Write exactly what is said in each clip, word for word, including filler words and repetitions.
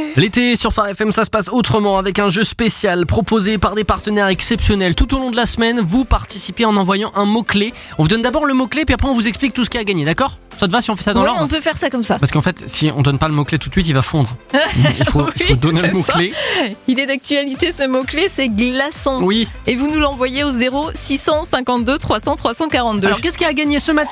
L'été sur Phare F M, ça se passe autrement avec un jeu spécial proposé par des partenaires exceptionnels. Tout au long de la semaine, vous participez en envoyant un mot-clé. On vous donne d'abord le mot-clé, puis après on vous explique tout ce qu'il y a à gagner, d'accord ? Ça te va si on fait ça dans Oui, l'ordre ? on peut faire ça comme ça. Parce qu'en fait, si on donne pas le mot-clé tout de suite, il va fondre. Il faut, Oui, il faut donner c'est le mot-clé. ça. Il est d'actualité, ce mot-clé, c'est glaçon. Oui. Et vous nous l'envoyez au zéro six cent cinquante-deux trois cents trois cent quarante-deux. Alors qu'est-ce qu'il y a à gagner ce matin ?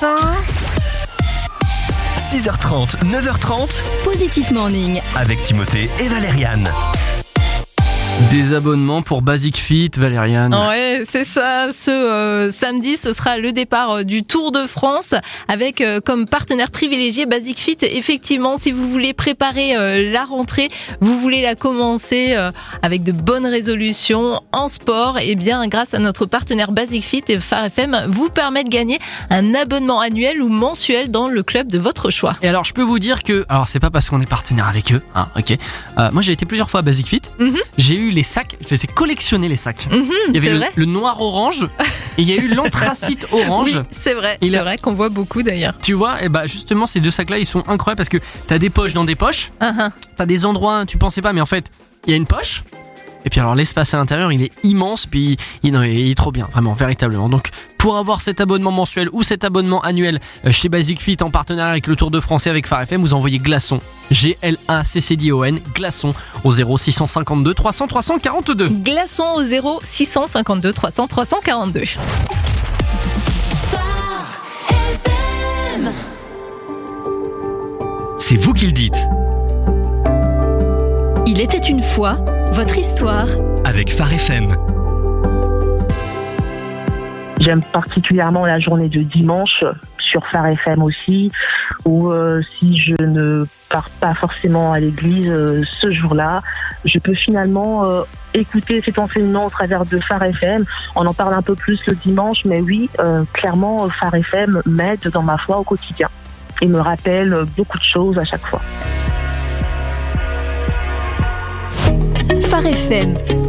six heures trente, neuf heures trente, Positif Morning. avec Timothée et Valériane. Des abonnements pour Basic Fit, Valériane. Ouais, c'est ça. Ce euh, samedi, ce sera le départ euh, du Tour de France avec euh, comme partenaire privilégié Basic Fit. Effectivement, si vous voulez préparer euh, la rentrée, vous voulez la commencer euh, avec de bonnes résolutions en sport, et bien grâce à notre partenaire Basic Fit et Phare F M, vous permet de gagner un abonnement annuel ou mensuel dans le club de votre choix. Et alors je peux vous dire que, alors c'est pas parce qu'on est partenaire avec eux, hein, ok. Euh, moi j'ai été plusieurs fois à Basic Fit. Mhm. J'ai eu les sacs, je les ai collectionnés les sacs. Mhm, Il y avait c'est le, vrai. le noir orange et il y a eu l'anthracite orange. Oui, c'est vrai. Il C'est a- vrai qu'on voit beaucoup d'ailleurs. Tu vois, et bah justement ces deux sacs là ils sont incroyables parce que t'as des poches dans des poches, Ah, ah. t'as des endroits tu pensais pas mais en fait il y a une poche. Et puis alors l'espace à l'intérieur il est immense, puis il, non, il est trop bien, vraiment, véritablement. Donc pour avoir cet abonnement mensuel ou cet abonnement annuel euh, chez Basic Fit en partenariat avec le Tour de France et avec Phare F M, vous envoyez glaçon, G L A C C D O N, glaçon au zéro six cent cinquante-deux trois cents trois cent quarante-deux. Glaçon au zéro six cent cinquante-deux trois cents trois cent quarante-deux. C'est vous qui le dites, Il était une fois, votre histoire. avec Phare F M. J'aime particulièrement la journée de dimanche sur Phare F M aussi, où euh, si je ne pars pas forcément à l'église euh, ce jour-là, je peux finalement euh, écouter cet enseignement au travers de Phare F M. On en parle un peu plus le dimanche, mais oui, euh, clairement, Phare F M m'aide dans ma foi au quotidien et me rappelle beaucoup de choses à chaque fois. Phare F M.